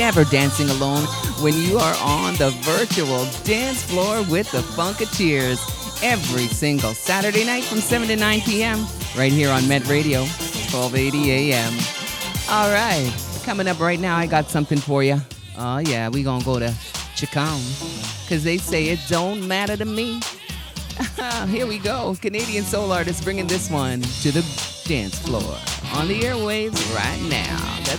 Never dancing alone when you are on the virtual dance floor with the Funketeers every single Saturday night from 7 to 9 p.m. right here on Med Radio, 1280 a.m. All right, coming up right now, I got something for you. Oh, yeah, we gonna go to Chicon because they say it don't matter to me. Here we go. Canadian soul artist bringing this one to the dance floor on the airwaves right now. Let's